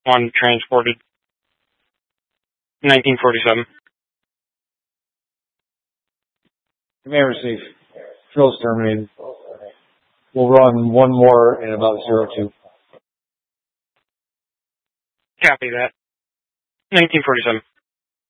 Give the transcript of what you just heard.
1 transported. 1947. Command received. Fuel's terminated. We'll run one more in about 02. Copy that. 1947.